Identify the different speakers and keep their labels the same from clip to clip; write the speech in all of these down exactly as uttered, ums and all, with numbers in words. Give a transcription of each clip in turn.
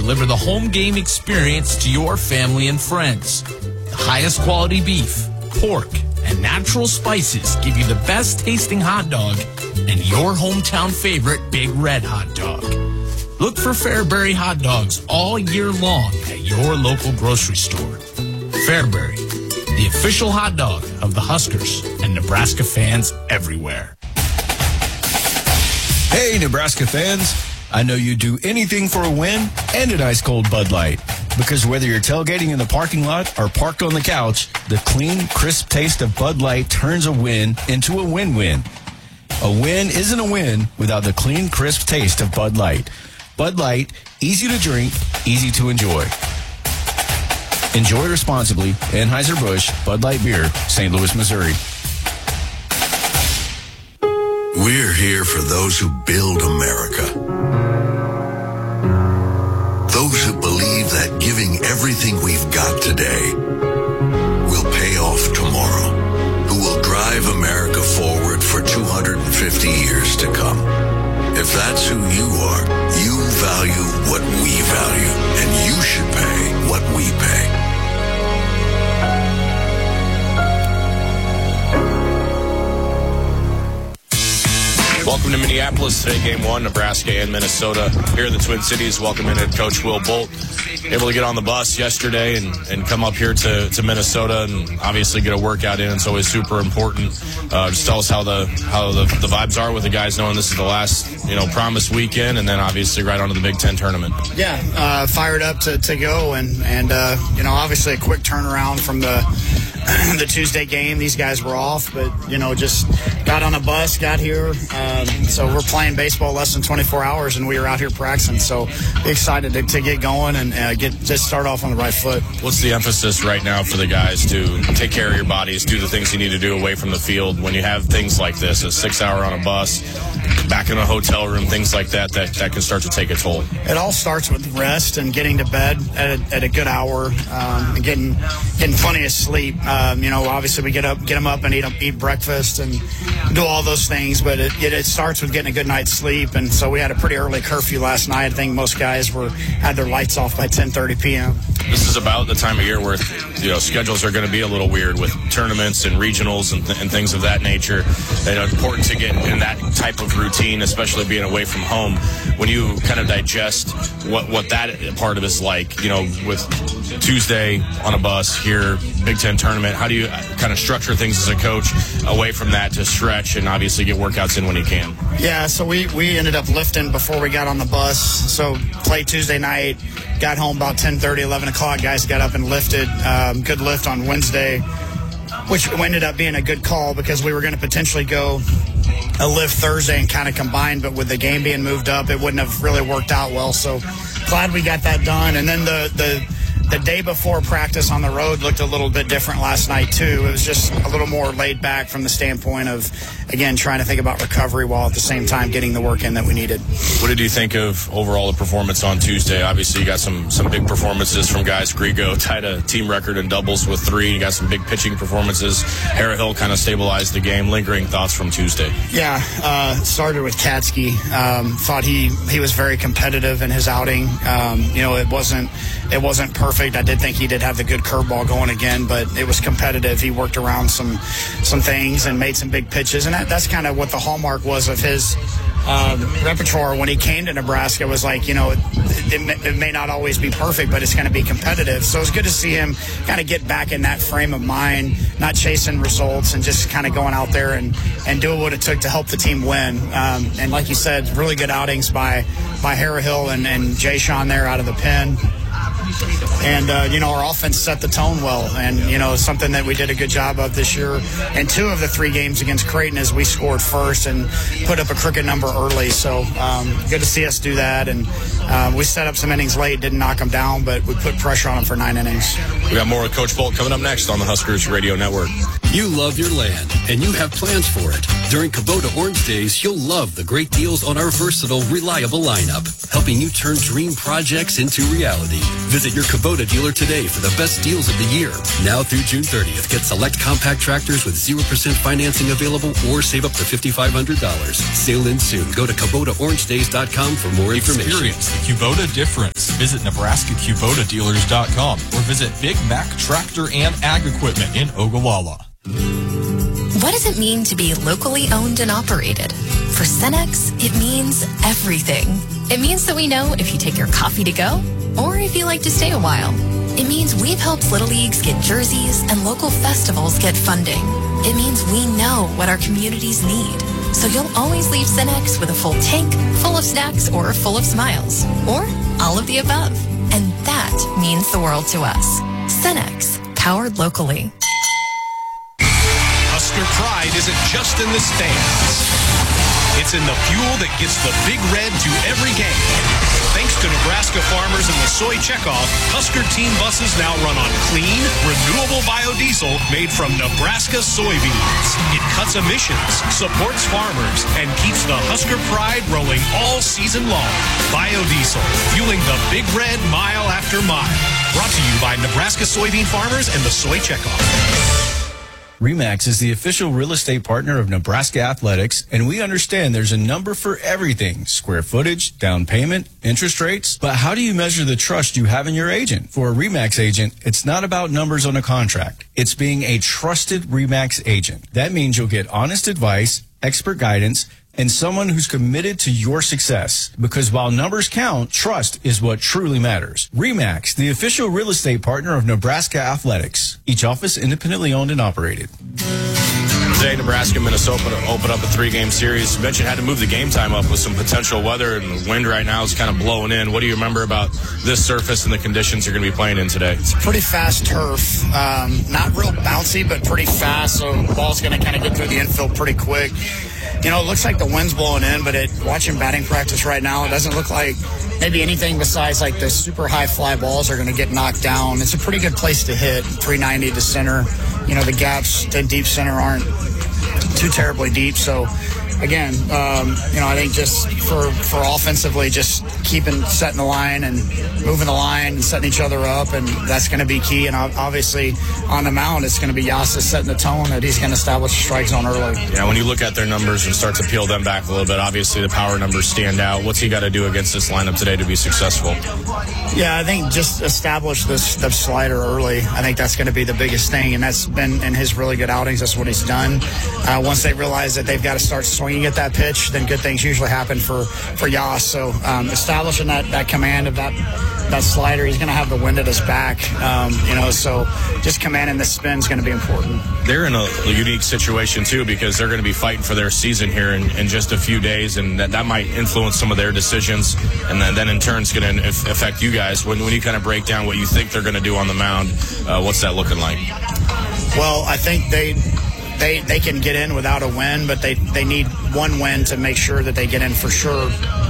Speaker 1: deliver the home game experience to your family and friends. The highest quality beef, pork, and natural spices give you the best tasting hot dog and your hometown favorite Big Red hot dog. Look for Fairbury hot dogs all year long at your local grocery store. Fairbury, the official hot dog of the Huskers and Nebraska fans everywhere.
Speaker 2: Hey, Nebraska fans. I know you do anything for a win and an ice cold Bud Light. Because whether you're tailgating in the parking lot or parked on the couch, the clean, crisp taste of Bud Light turns a win into a win-win. A win isn't a win without the clean, crisp taste of Bud Light. Bud Light, easy to drink, easy to enjoy. Enjoy responsibly. Anheuser-Busch, Bud Light Beer, Saint Louis, Missouri.
Speaker 3: We're here for those who build America. Those who believe that giving everything we've got today will pay off tomorrow. Who will drive America forward for two hundred fifty years to come. If that's who you are, you value what we value, and you should pay what we pay.
Speaker 4: Welcome to Minneapolis today, game one, Nebraska and Minnesota. Here in the Twin Cities, welcome in head coach Will Bolt. Able to get on the bus yesterday and, and come up here to, to Minnesota and obviously get a workout in. It's always super important. Uh, just tell us how the how the, the vibes are with the guys knowing this is the last, you know, promised weekend, and then obviously right onto the Big Ten tournament.
Speaker 5: Yeah, uh, fired up to, to go, and, and uh, you know, obviously a quick turnaround from the the Tuesday game. These guys were off, but, you know, just got on a bus, got here. Um, so we're playing baseball less than twenty-four hours, and we were out here practicing. So excited to, to get going and uh, get just start off on the right foot.
Speaker 4: What's the emphasis right now for the guys to take care of your bodies, do the things you need to do away from the field when you have things like this, a six hour on a bus, back in a hotel room, things like that, that, that can start to take a toll?
Speaker 5: It all starts with rest and getting to bed at a, at a good hour, um, and getting getting plenty of sleep. Um, you know, obviously we get up, get them up and eat eat breakfast and do all those things, but it, it, it starts with getting a good night's sleep. And so we had a pretty early curfew last night. I think most guys were had their lights off by ten thirty p.m.
Speaker 4: This is about the time of year where, you know, schedules are going to be a little weird with tournaments and regionals and, th- and things of that nature. And it's important to get in that type of routine, especially being away from home. When you kind of digest what, what that part of it's like, you know, with Tuesday on a bus here, Big Ten tournament, how do you kind of structure things as a coach away from that to stretch and obviously get workouts in when you can?
Speaker 5: Yeah, so we, we ended up lifting before we got on the bus. So played Tuesday night, got home about ten thirty, eleven o'clock. Guys got up and lifted. Um, good lift on Wednesday, which ended up being a good call because we were going to potentially go a lift Thursday and kind of combine, but with the game being moved up, it wouldn't have really worked out well. So glad we got that done. And then the the the day before practice on the road looked a little bit different last night too. It was just a little more laid back from the standpoint of, again, trying to think about recovery while at the same time getting the work in that we needed.
Speaker 4: What did you think of overall the performance on Tuesday? Obviously, you got some some big performances from guys. Grigo tied a team record in doubles with three. You got some big pitching performances. Harrahill kind of stabilized the game. Lingering thoughts from Tuesday?
Speaker 5: Yeah, uh, started with Katsky. Um, thought he he was very competitive in his outing. Um, you know, it wasn't it wasn't perfect. I did think he did have the good curveball going again, but it was competitive. He worked around some some things and made some big pitches, and that, that's kind of what the hallmark was of his um, repertoire when he came to Nebraska. Was like, you know, it, it, may, it may not always be perfect, but it's going to be competitive. So it's good to see him kind of get back in that frame of mind, not chasing results and just kind of going out there and, and doing what it took to help the team win. Um, and like you said, really good outings by by Harrahill and, and Jay Sean there out of the pen. And, uh, you know, our offense set the tone well. And, you know, something that we did a good job of this year. And two of the three games against Creighton is we scored first and put up a crooked number early. So um, good to see us do that. And uh, we set up some innings late, didn't knock them down, but we put pressure on them for nine innings.
Speaker 4: We got more with Coach Bolt coming up next on the Huskers Radio Network.
Speaker 6: You love your land, and you have plans for it. During Kubota Orange Days, you'll love the great deals on our versatile, reliable lineup, helping you turn dream projects into reality. Visit your Kubota dealer today for the best deals of the year. Now through June thirtieth, get select compact tractors with zero percent financing available or save up to five thousand five hundred dollars. Sale ends soon. Go to Kubota Orange Days dot com for more information.
Speaker 7: Experience the Kubota difference. visit Nebraska Kubota Dealers dot com or visit Big Mac Tractor and Ag Equipment in Ogallala.
Speaker 8: What does it mean to be locally owned and operated? For Cenex, it means everything. It means that we know if you take your coffee to go or if you like to stay a while. It means we've helped Little Leagues get jerseys and local festivals get funding. It means we know what our communities need. So you'll always leave Cenex with a full tank, full of snacks, or full of smiles. Or all of the above. And that means the world to us. Cenex, powered locally.
Speaker 9: Husker pride isn't just in the stands. It's in the fuel that gets the Big Red to every game. Thanks to Nebraska farmers and the soy checkoff, Husker team buses now run on clean, renewable biodiesel made from Nebraska soybeans. It cuts emissions, supports farmers, and keeps the Husker pride rolling all season long. Biodiesel, fueling the Big Red mile after mile. Brought to you by Nebraska soybean farmers and the soy checkoff.
Speaker 2: RE/MAX is the official real estate partner of Nebraska Athletics, and we understand there's a number for everything: square footage, down payment, interest rates. But how do you measure the trust you have in your agent? For a RE/MAX agent, it's not about numbers on a contract. It's being a trusted RE/MAX agent. That means you'll get honest advice, expert guidance, and someone who's committed to your success. Because while numbers count, trust is what truly matters. RE/MAX, the official real estate partner of Nebraska Athletics. Each office independently owned and operated.
Speaker 4: Today, Nebraska and Minnesota open up a three-game series. You mentioned had to move the game time up with some potential weather, and the wind right now is kind of blowing in. What do you remember about this surface and the conditions you're going to be playing in today?
Speaker 5: It's pretty fast turf. Um, not real bouncy, but pretty fast, so the ball's going to kind of get through the infield pretty quick. You know, it looks like the wind's blowing in, but it, watching batting practice right now, it doesn't look like maybe anything besides like the super high fly balls are going to get knocked down. It's a pretty good place to hit, three ninety to center. You know, the gaps in deep center aren't too terribly deep, so again, um, you know, I think just for, for offensively, just keeping, setting the line and moving the line and setting each other up, and that's going to be key. And obviously on the mound, it's going to be Yasa setting the tone that he's going to establish a strike zone early.
Speaker 4: Yeah, when you look at their numbers and start to peel them back a little bit, obviously the power numbers stand out. What's he got to do against this lineup today to be successful?
Speaker 5: Yeah, I think just establish this the slider early. I think that's going to be the biggest thing, and that's been in his really good outings. That's what he's done. Uh, once they realize that they've got to start swinging at that pitch, then good things usually happen for for Yas. So um, establishing that that command of that that slider, he's going to have the wind at his back. Um, you know, so just commanding the spin is going to be important.
Speaker 4: They're in a, a unique situation too, because they're going to be fighting for their season here in, in just a few days, and that, that might influence some of their decisions, and then, then in turn it's going to affect you guys. When when you kind of break down what you think they're going to do on the mound, uh, what's that looking like?
Speaker 5: Well, I think they. They, they can get in without a win, but they, they need one win to make sure that they get in for sure.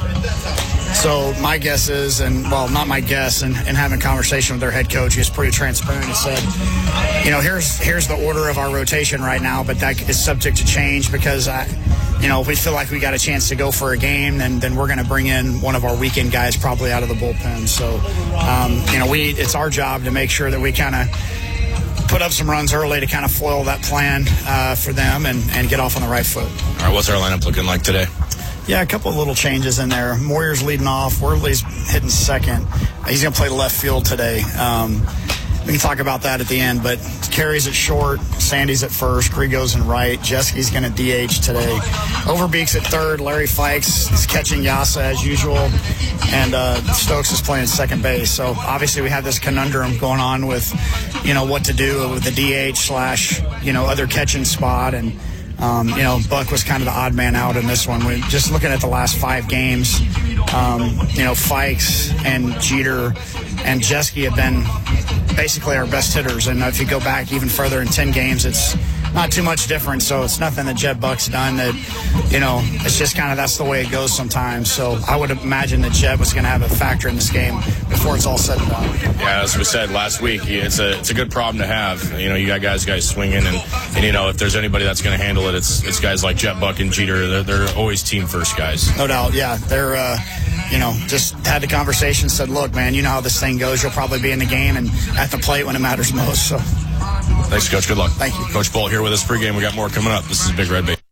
Speaker 5: So my guess is, and well, not my guess, and, and having a conversation with their head coach, he's pretty transparent. He said, you know, here's here's the order of our rotation right now, but that is subject to change because, I, you know, if we feel like we got a chance to go for a game, then then we're going to bring in one of our weekend guys probably out of the bullpen. So, um, you know, we it's our job to make sure that we kind of put up some runs early to kind of foil that plan uh, for them and, and get off on the right foot.
Speaker 4: All right, what's our lineup looking like today?
Speaker 5: Yeah, a couple of little changes in there. Moyer's leading off. Worley's hitting second. He's going to play left field today. Um, we can talk about that at the end, but Carey's at short, Sandy's at first, Grigo's in right, Jeski's going to D H today. Overbeek's at third, Larry Fikes is catching Yasa as usual, and uh, Stokes is playing second base. So obviously we have this conundrum going on with, you know, what to do with the D H slash, you know, other catching spot, and Um, you know, Buck was kind of the odd man out in this one. We're just looking at the last five games, um, you know, Fikes and Jeter and Jeske have been basically our best hitters. And if you go back even further in ten games, it's not too much different. So it's nothing that Jed Buck's done that, you know, it's just kind of that's the way it goes sometimes. So I would imagine that Jed was going to have a factor in this game before it's all said and done.
Speaker 4: Yeah, as we said last week, it's a it's a good problem to have. You know, you got guys guys swinging, and, and you know, if there's anybody that's going to handle it, it's it's guys like Jed Buck and Jeter. They're, they're always team first guys.
Speaker 5: No doubt, yeah. They're, uh, you know, just had the conversation, said, look, man, you know how this thing goes. You'll probably be in the game and at the plate when it matters most. So,
Speaker 4: thanks, Coach. Good luck.
Speaker 5: Thank you.
Speaker 4: Coach Bolt here with us pregame. We got more coming up. This is Big Red Bay.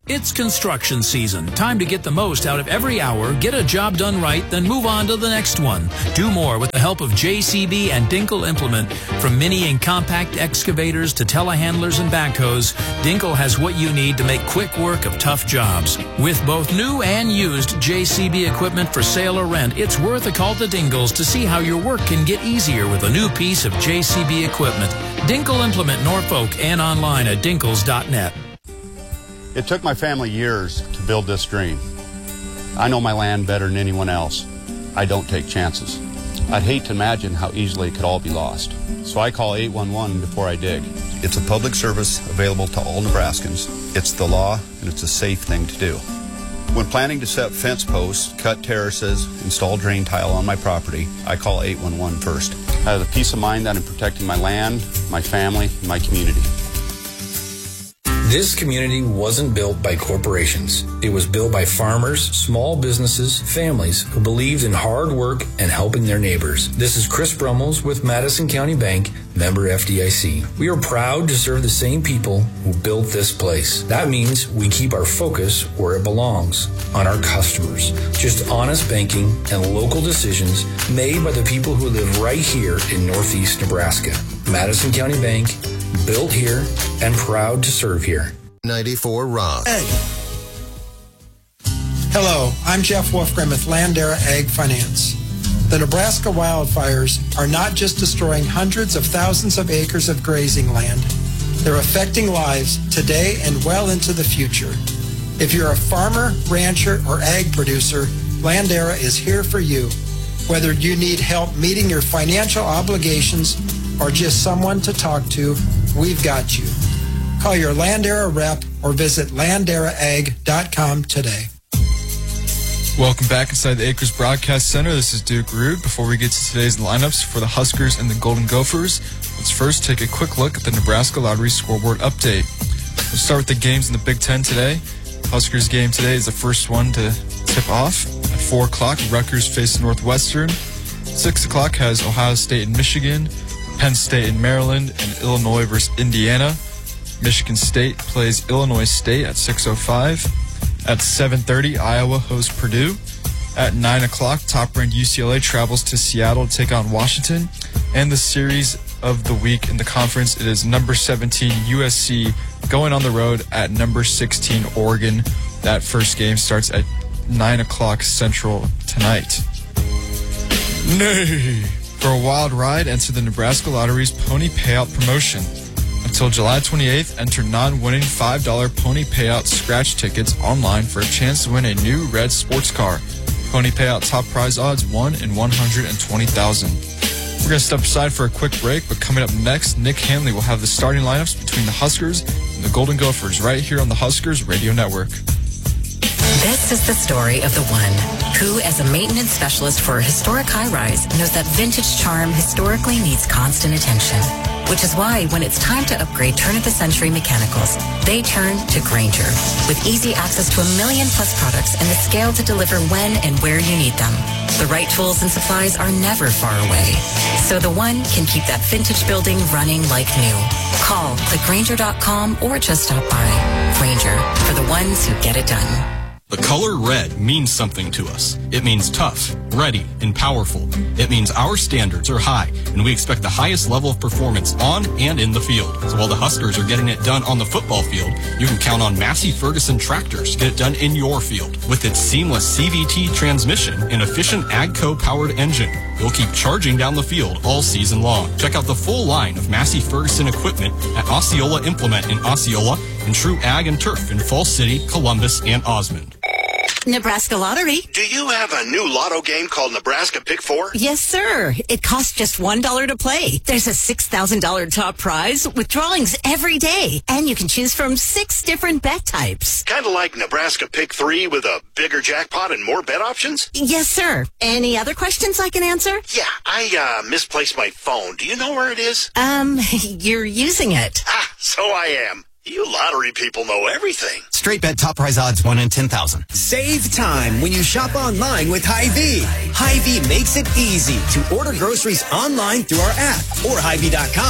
Speaker 10: It's construction season. Time to get the most out of every hour, get a job done right, then move on to the next one. Do more with the help of J C B and Dinkle Implement. From mini and compact excavators to telehandlers and backhoes, Dinkle has what you need to make quick work of tough jobs. With both new and used J C B equipment for sale or rent, it's worth a call to Dingles to see how your work can get easier with a new piece of J C B equipment. Dinkle Implement Norfolk and online at dinkles dot net.
Speaker 11: It took my family years to build this dream. I know my land better than anyone else. I don't take chances. I'd hate to imagine how easily it could all be lost. So I call eight one one before I dig.
Speaker 12: It's a public service available to all Nebraskans. It's the law, and it's a safe thing to do. When planning to set fence posts, cut terraces, install drain tile on my property, I call eight one one first.
Speaker 11: I have the peace of mind that I'm protecting my land, my family, and my community.
Speaker 13: This community wasn't built by corporations. It was built by farmers, small businesses, families who believed in hard work and helping their neighbors. This is Chris Brummels with Madison County Bank, member F D I C. We are proud to serve the same people who built this place. That means we keep our focus where it belongs, on our customers. Just honest banking and local decisions made by the people who live right here in Northeast Nebraska. Madison County Bank, built here and proud to serve here.
Speaker 14: ninety-four Rock.
Speaker 15: Ag. Hello, I'm Jeff Wolfgram with Landera Ag Finance. The Nebraska wildfires are not just destroying hundreds of thousands of acres of grazing land. They're affecting lives today and well into the future. If you're a farmer, rancher, or ag producer, Landera is here for you. Whether you need help meeting your financial obligations or just someone to talk to, we've got you. Call your Landera rep or visit landera ag dot com today.
Speaker 16: Welcome back inside the Acres Broadcast Center. This is Duke Rude. Before we get to today's lineups for the Huskers and the Golden Gophers, let's first take a quick look at the Nebraska Lottery scoreboard update. We'll start with the games in the Big Ten today. Huskers game today is the first one to tip off. At four o'clock, Rutgers face Northwestern. six o'clock has Ohio State and Michigan, Penn State and Maryland, and Illinois versus Indiana. Michigan State plays Illinois State at six oh five. At seven thirty, Iowa hosts Purdue. At nine o'clock, top-ranked U C L A travels to Seattle to take on Washington. And the series of the week in the conference, it is number seventeen U S C going on the road at number sixteen Oregon. That first game starts at nine o'clock Central tonight. Nay! For a wild ride, enter the Nebraska Lottery's Pony Payout promotion. Until July twenty-eighth, enter non-winning five dollar Pony Payout scratch tickets online for a chance to win a new red sports car. Pony Payout top prize odds one in one hundred twenty thousand. We're going to step aside for a quick break, but coming up next, Nick Hanley will have the starting lineups between the Huskers and the Golden Gophers right here on the Huskers Radio Network.
Speaker 17: This is the story of the one who, as a maintenance specialist for a historic high-rise, knows that vintage charm historically needs constant attention. Which is why, when it's time to upgrade turn-of-the-century mechanicals, they turn to Grainger. With easy access to a million-plus products and the scale to deliver when and where you need them. The right tools and supplies are never far away. So the one can keep that vintage building running like new. Call, click Grainger dot com, or just stop by. Grainger, for the ones who get it done.
Speaker 7: The color red means something to us. It means tough, ready, and powerful. It means our standards are high, and we expect the highest level of performance on and in the field. So while the Huskers are getting it done on the football field, you can count on Massey Ferguson tractors to get it done in your field. With its seamless C V T transmission and efficient AGCO-powered engine, you'll keep charging down the field all season long. Check out the full line of Massey Ferguson equipment at Osceola Implement in Osceola and True Ag and Turf in Falls City, Columbus, and Osmond.
Speaker 18: Nebraska Lottery.
Speaker 9: Do you have a new lotto game called Nebraska Pick Four?
Speaker 18: Yes, sir. It costs just one dollar to play. There's a six thousand dollars top prize with drawings every day, and you can choose from six different bet types.
Speaker 9: Kind of like Nebraska Pick Three with a bigger jackpot and more bet options?
Speaker 18: Yes, sir. Any other questions I can answer?
Speaker 9: Yeah, I uh, misplaced my phone. Do you know where it is?
Speaker 18: Um, you're using it.
Speaker 9: Ah, so I am. You lottery people know everything.
Speaker 19: Straight bet top prize odds one in ten thousand.
Speaker 20: Save time when you shop online with Hy-Vee. Hy-Vee makes it easy to order groceries online through our app or Hy-Vee dot com.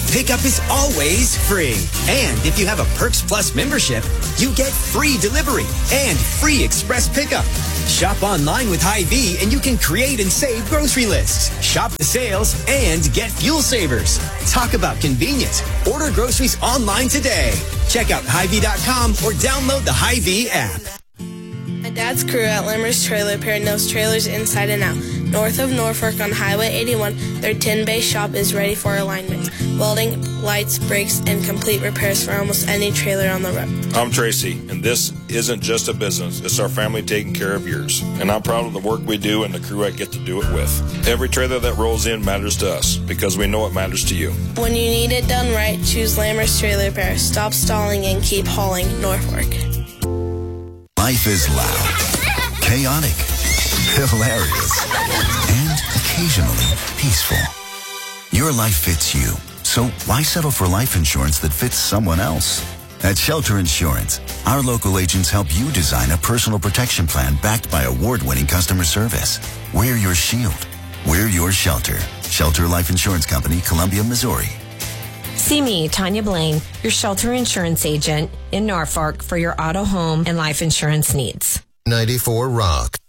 Speaker 20: pickup is always free. And if you have a Perks Plus membership, you get free delivery and free express pickup. Shop online with Hy-Vee and you can create and save grocery lists. Shop the sales and get fuel savers. Talk about convenience. Order groceries online today. Check out Hy Vee dot com or download the Hy-Vee app.
Speaker 14: My dad's crew at Limmer's Trailer Repair knows trailers inside and out. North of Norfolk on Highway eighty-one, their tin-based shop is ready for alignment, welding, lights, brakes, and complete repairs for almost any trailer on the road.
Speaker 21: I'm Tracy, and this isn't just a business. It's our family taking care of yours. And I'm proud of the work we do and the crew I get to do it with. Every trailer that rolls in matters to us because we know it matters to you.
Speaker 14: When you need it done right, choose Lammer's Trailer Repair. Stop stalling and keep hauling Norfolk.
Speaker 22: Life is loud, chaotic, hilarious, and occasionally peaceful. Your life fits you, so why settle for life insurance that fits someone else? At Shelter Insurance, our local agents help you design a personal protection plan backed by award-winning customer service. We're your shield. We're your shelter. Shelter Life Insurance Company, Columbia, Missouri.
Speaker 23: See me, Tanya Blaine, your Shelter Insurance agent in Norfolk for your auto, home, and life insurance needs.
Speaker 24: ninety-four Rock.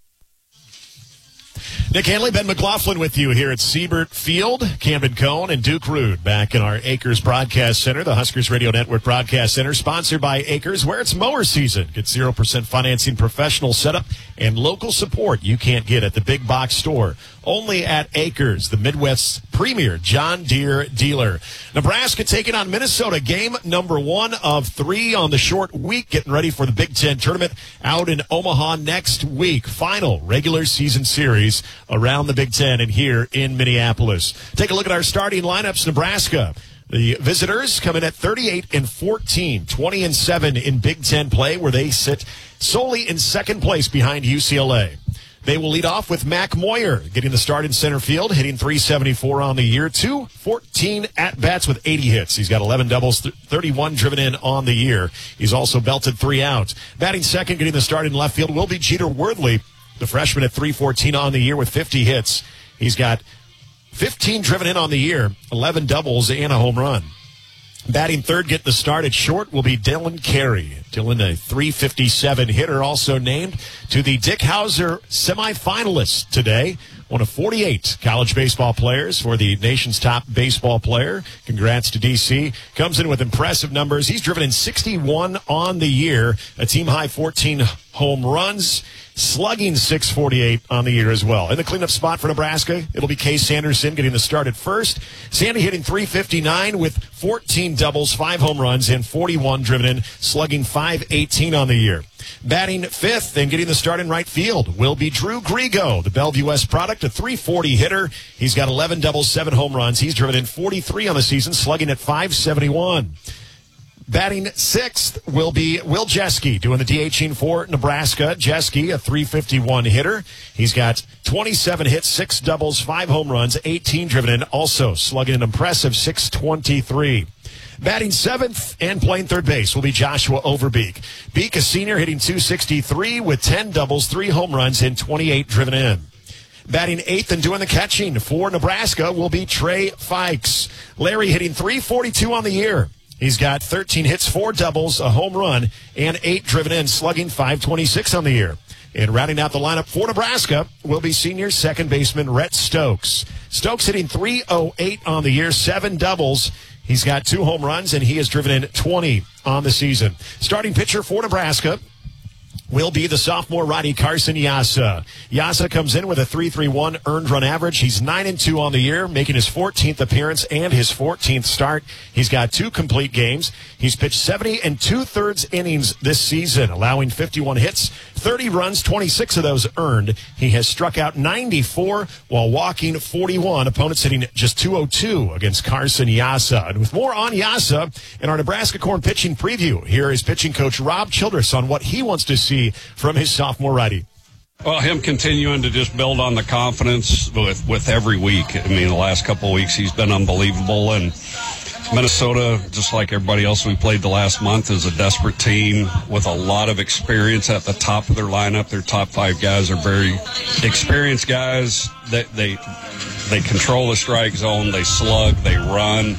Speaker 25: Nick Hanley, Ben McLaughlin with you here at Siebert Field. Camden Cohn and Duke Rude back in our Acres Broadcast Center, the Huskers Radio Network Broadcast Center, sponsored by Acres, where it's mower season. Get zero percent financing, professional setup, and local support you can't get at the big box store. Only at Acres, the Midwest's premier John Deere dealer. Nebraska taking on Minnesota. Game number one of three on the short week, getting ready for the Big Ten tournament out in Omaha next week. Final regular season series around the Big Ten and here in Minneapolis. Take a look at our starting lineups. Nebraska, the visitors, come in at thirty-eight and fourteen, twenty and seven in Big Ten play, where they sit solely in second place behind U C L A. They will lead off with Mac Moyer, getting the start in center field, hitting three seventy-four on the year, two fourteen at-bats with eighty hits. He's got eleven doubles, thirty-one driven in on the year. He's also belted three outs. Batting second, getting the start in left field, will be Jeter Worthley, the freshman at three fourteen on the year with fifty hits. He's got fifteen driven in on the year, eleven doubles, and a home run. Batting third, getting the start at short, will be Dylan Carey. Dylan, a three fifty-seven hitter, also named to the Dick Hauser semifinalists today. One of forty-eight college baseball players for the nation's top baseball player. Congrats to D C. Comes in with impressive numbers. He's driven in sixty-one on the year, a team-high fourteen home runs, slugging six forty-eight on the year as well. In the cleanup spot for Nebraska, it'll be Case Sanderson getting the start at first. Sandy hitting three fifty-nine with fourteen doubles, five home runs, and forty-one driven in, slugging five eighteen on the year. Batting fifth and getting the start in right field will be Drew Grigo, the Bellevue West product, a three forty hitter. He's got eleven doubles, seven home runs. He's driven in forty-three on the season, slugging at five seventy-one. Batting sixth will be Will Jeske, doing the DHing for Nebraska. Jeske, a three fifty-one hitter. He's got twenty-seven hits, six doubles, five home runs, eighteen driven in, also slugging an impressive six twenty-three. Batting seventh and playing third base will be Joshua Overbeek. Beek, a senior, hitting two sixty-three with ten doubles, three home runs, and twenty-eight driven in. Batting eighth and doing the catching for Nebraska will be Trey Fikes. Larry hitting three forty-two on the year. He's got thirteen hits, four doubles, a home run, and eight driven in, slugging five twenty-six on the year. And rounding out the lineup for Nebraska will be senior second baseman Rhett Stokes. Stokes hitting three oh eight on the year, seven doubles. He's got two home runs, and he has driven in twenty on the season. Starting pitcher for Nebraska will be the sophomore righty Carson Yasa. Yasa comes in with a three three one earned run average. He's nine and two on the year, making his fourteenth appearance and his fourteenth start. He's got two complete games. He's pitched seventy and two-thirds innings this season, allowing fifty-one hits, thirty runs, twenty-six of those earned. He has struck out ninety-four while walking forty-one. Opponents hitting just two oh two against Carson Yasa. And with more on Yasa in our Nebraska Corn pitching preview, here is pitching coach Rob Childress on what he wants to see from his sophomore righty.
Speaker 26: Well, him continuing to just build on the confidence with, with every week. I mean, the last couple of weeks he's been unbelievable. And Minnesota, just like everybody else we played the last month, is a desperate team with a lot of experience at the top of their lineup. Their top five guys are very experienced guys. That they, they they control the strike zone. They slug. They run.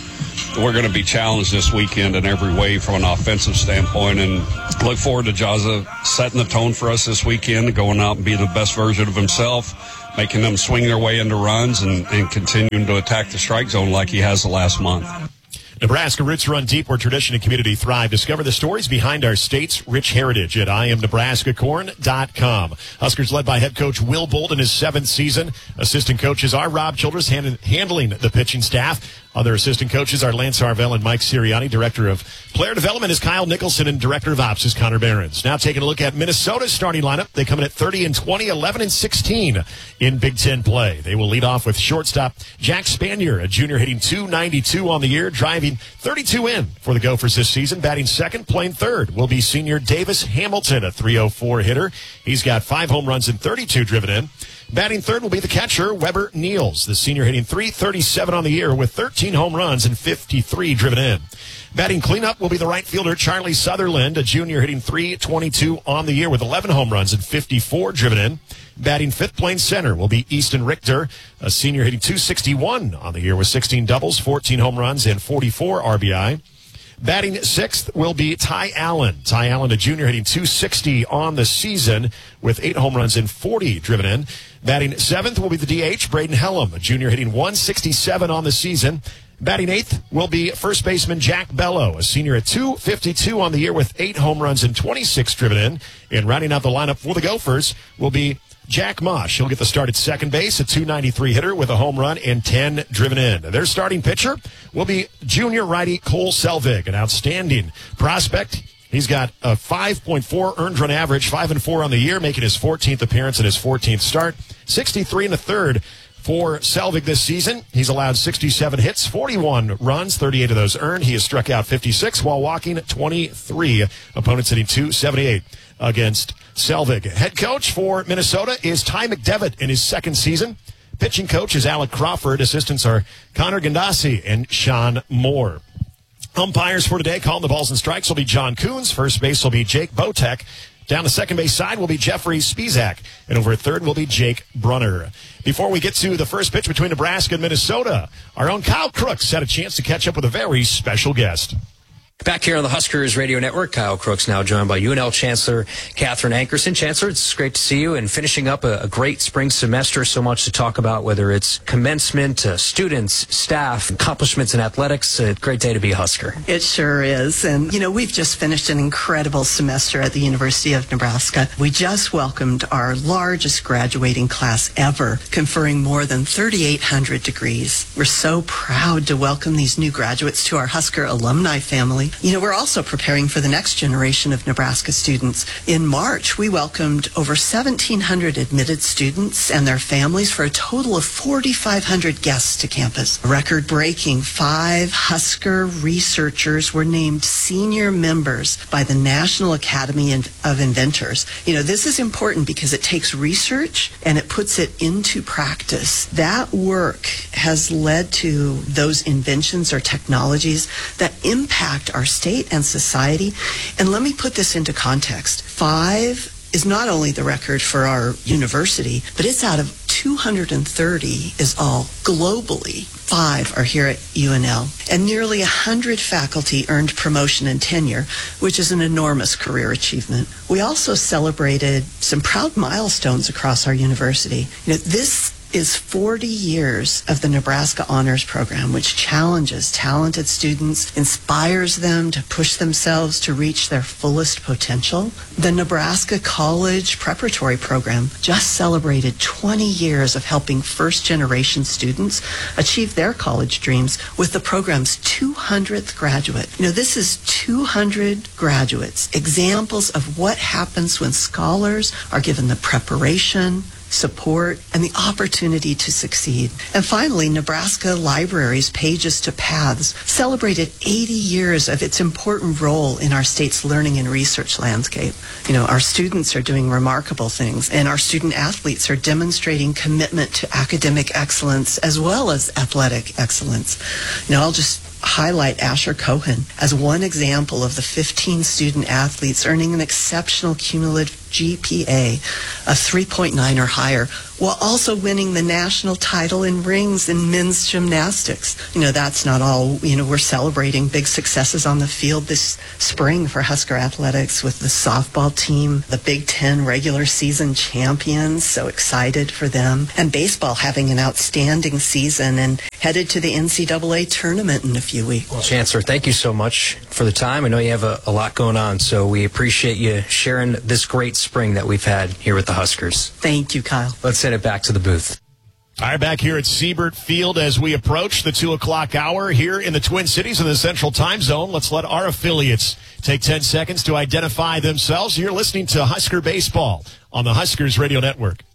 Speaker 26: we're going to be challenged this weekend in every way from an offensive standpoint, and look forward to Jaza setting the tone for us this weekend, going out and being the best version of himself, making them swing their way into runs and, and continuing to attack the strike zone like he has the last month.
Speaker 25: Nebraska roots run deep where tradition and community thrive. Discover the stories behind our state's rich heritage at I am Nebraska Corn dot com. Huskers led by head coach Will Bolt in his seventh season. Assistant coaches are Rob Childress hand- handling the pitching staff. Other assistant coaches are Lance Harvell and Mike Sirianni. Director of player development is Kyle Nicholson, and director of ops is Connor Behrens. Now taking a look at Minnesota's starting lineup. They come in at thirty and twenty, eleven and sixteen in Big Ten play. They will lead off with shortstop Jack Spanier, a junior hitting two ninety-two on the year, driving thirty-two in for the Gophers this season. Batting second, playing third, will be senior Davis Hamilton, a three oh four hitter. He's got five home runs and thirty-two driven in. Batting third will be the catcher, Weber Niels, the senior hitting three thirty-seven on the year with thirteen home runs and fifty-three driven in. Batting cleanup will be the right fielder, Charlie Sutherland, a junior hitting three twenty-two on the year with eleven home runs and fifty-four driven in. Batting fifth, playing center, will be Easton Richter, a senior hitting two sixty-one on the year with sixteen doubles, fourteen home runs, and forty-four R B I. Batting sixth will be Ty Allen. Ty Allen, a junior hitting two sixty on the season with eight home runs and forty driven in. Batting seventh will be the D H, Braden Hellam, a junior hitting one sixty-seven on the season. Batting eighth will be first baseman Jack Bello, a senior at two fifty-two on the year with eight home runs and twenty-six driven in. And rounding out the lineup for the Gophers will be Jack Mosh. He'll get the start at second base, a two ninety-three hitter with a home run and ten driven in. Their starting pitcher will be junior righty Cole Selvig, an outstanding prospect. He's got a five point four earned run average, five and four on the year, making his fourteenth appearance and his fourteenth start. sixty-three and a third for Selvig this season. He's allowed sixty-seven hits, forty-one runs, thirty-eight of those earned. He has struck out fifty-six while walking twenty-three. Opponents hitting two seventy-eight against Selvig. Head coach for Minnesota is Ty McDevitt in his second season. Pitching coach is Alec Crawford. Assistants are Connor Gandasi and Sean Moore. Umpires for today calling the balls and strikes will be John Coons. First base will be Jake Botek. Down the second base side will be Jeffrey Spizak. And over at third will be Jake Brunner. Before we get to the first pitch between Nebraska and Minnesota, our own Kyle Crooks had a chance to catch up with a very special guest.
Speaker 1: Back here on the Huskers Radio Network, Kyle Crooks now joined by U N L Chancellor Catherine Ankerson. Chancellor, it's great to see you and finishing up a, a great spring semester. So much to talk about, whether it's commencement, uh, students, staff, accomplishments in athletics. A great day to be a Husker.
Speaker 2: It sure is. And, you know, we've just finished an incredible semester at the University of Nebraska. We just welcomed our largest graduating class ever, conferring more than thirty-eight hundred degrees. We're so proud to welcome these new graduates to our Husker alumni family. You know, we're also preparing for the next generation of Nebraska students. In March, we welcomed over seventeen hundred admitted students and their families for a total of forty-five hundred guests to campus. Record-breaking five Husker researchers were named senior members by the National Academy of Inventors. You know, this is important because it takes research and it puts it into practice. That work has led to those inventions or technologies that impact our state and society. And let me put this into context. Five is not only the record for our university, but it's out of two hundred thirty is all globally. Five are here at U N L. And nearly one hundred faculty earned promotion and tenure, which is an enormous career achievement. We also celebrated some proud milestones across our university. You know, this is forty years of the Nebraska Honors Program, which challenges talented students, inspires them to push themselves to reach their fullest potential. The Nebraska College Preparatory Program just celebrated twenty years of helping first-generation students achieve their college dreams with the program's two hundredth graduate. You know, this is two hundred graduates, examples of what happens when scholars are given the preparation, support, and the opportunity to succeed. And finally, Nebraska Libraries Pages to Paths celebrated eighty years of its important role in our state's learning and research landscape. You know, our students are doing remarkable things, and our student athletes are demonstrating commitment to academic excellence as well as athletic excellence. You know, I'll just highlight Asher Cohen as one example of the fifteen student athletes earning an exceptional cumulative G P A of three point nine or higher, while also winning the national title in rings in men's gymnastics. You know, that's not all. You know, we're celebrating big successes on the field this spring for Husker Athletics with the softball team, the Big Ten regular season champions, so excited for them, and baseball having an outstanding season and headed to the N C double A tournament in a few weeks.
Speaker 1: Well, Chancellor, thank you so much for the time. I know you have a, a lot going on, so we appreciate you sharing this great spring that we've had here with the Huskers.
Speaker 2: Thank you, Kyle.
Speaker 1: Let's send it back to the booth.
Speaker 25: All right, back here at Siebert Field as we approach the two o'clock hour here in the Twin Cities in the Central Time Zone. Let's let our affiliates take ten seconds to identify themselves. You're listening to Husker Baseball on the Huskers Radio Network.